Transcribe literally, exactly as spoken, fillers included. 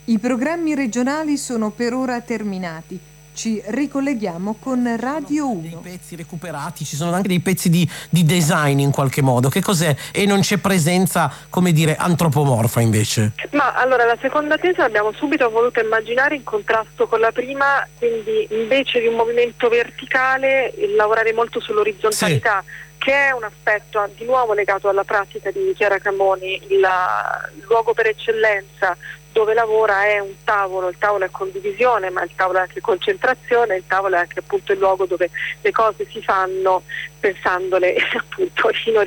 I programmi regionali sono per ora terminati. Ci ricolleghiamo con Radio uno. Dei pezzi recuperati, ci sono anche dei pezzi di, di design in qualche modo. Che cos'è? E non c'è presenza, come dire, antropomorfa invece? Ma allora la seconda tesi l'abbiamo subito voluto immaginare in contrasto con la prima, quindi invece di un movimento verticale lavorare molto sull'orizzontalità. Sì. Che è un aspetto di nuovo legato alla pratica di Chiara Camoni. Il, il luogo per eccellenza dove lavora è un tavolo, il tavolo è condivisione, ma il tavolo è anche concentrazione, il tavolo è anche appunto il luogo dove le cose si fanno pensandole appunto in